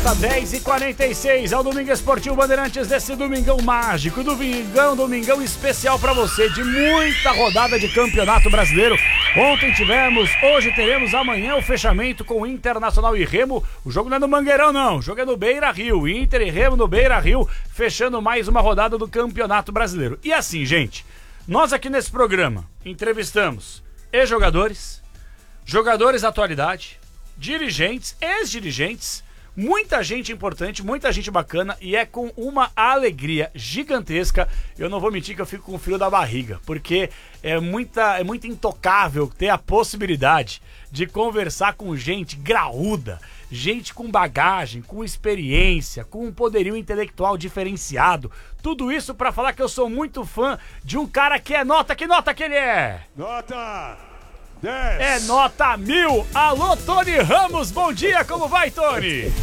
Tá 10h46, é o Domingo Esportivo Bandeirantes desse domingão mágico, domingão especial pra você, de muita rodada de Campeonato Brasileiro. Ontem tivemos, hoje teremos, amanhã o fechamento com Internacional e Remo. O jogo não é no Mangueirão não, o jogo é no Beira-Rio, Inter e Remo no Beira-Rio, fechando mais uma rodada do Campeonato Brasileiro. E assim, gente, nós aqui nesse programa entrevistamos ex-jogadores, jogadores da atualidade, dirigentes, ex-dirigentes, muita gente importante, muita gente bacana, e é com uma alegria gigantesca. Eu não vou mentir que eu fico com o frio da barriga, porque é muito intocável ter a possibilidade de conversar com gente graúda, gente com bagagem, com experiência, com um poderio intelectual diferenciado. Tudo isso pra falar que eu sou muito fã de um cara que é nota. Que nota que ele é? Nota 10. É nota 1000. Alô, Tony Ramos, bom dia, como vai, Tony?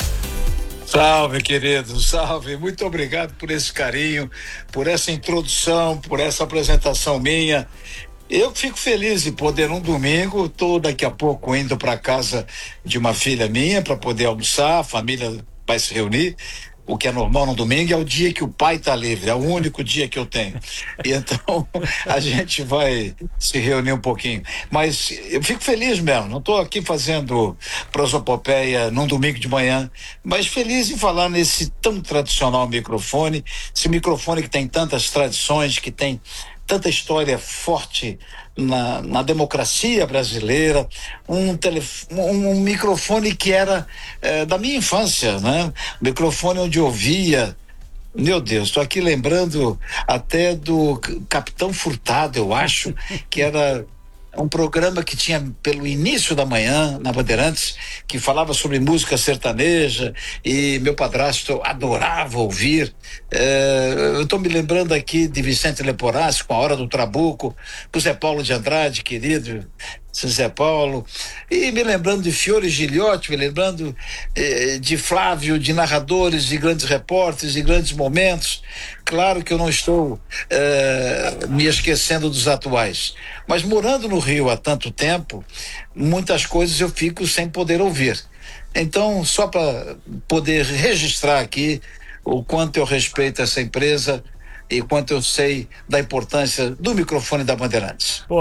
Salve, querido, salve. Muito obrigado por esse carinho, por essa introdução, por essa apresentação minha. Eu fico feliz de poder, num domingo, estou daqui a pouco indo para casa de uma filha minha para poder almoçar, a família vai se reunir. O que é normal no domingo é o dia que o pai está livre, é o único dia que eu tenho. E então a gente vai se reunir um pouquinho. Mas eu fico feliz mesmo, não estou aqui fazendo prosopopeia num domingo de manhã, mas feliz em falar nesse tão tradicional microfone, esse microfone que tem tantas tradições, que tem tanta história forte na democracia brasileira, um microfone que era da minha infância, né? Microfone onde eu ouvia, meu Deus, estou aqui lembrando até do Capitão Furtado, eu acho, que era um programa que tinha pelo início da manhã na Bandeirantes, que falava sobre música sertaneja, e meu padrasto adorava ouvir. Eu estou me lembrando aqui de Vicente Leporassi com A Hora do Trabuco, com Zé Paulo de Andrade, querido Zé Paulo, e me lembrando de Fiore Giliotti, me lembrando de Flávio, de narradores, de grandes repórteres, de grandes momentos. Claro que eu não estou me esquecendo dos atuais, mas morando no Rio há tanto tempo, muitas coisas eu fico sem poder ouvir. Então, só para poder registrar aqui o quanto eu respeito essa empresa e quanto eu sei da importância do microfone da Bandeirantes.